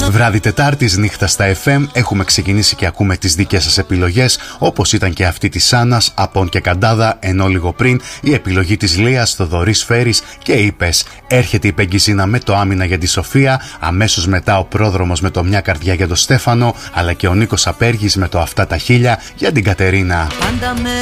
Βράδυ Τετάρτης, νύχτα στα FM, έχουμε ξεκινήσει και ακούμε τις δικές σας επιλογές, όπως ήταν και αυτή της Άννας, Απών και Καντάδα, ενώ λίγο πριν η επιλογή της Λίας, Θοδωρής Φέρης και είπες. Έρχεται η Πεγκιζίνα με το Άμυνα για τη Σοφία, αμέσως μετά ο Πρόδρομος με το Μια Καρδιά για τον Στέφανο, αλλά και ο Νίκος Απέργης με το Αυτά τα Χίλια για την Κατερίνα.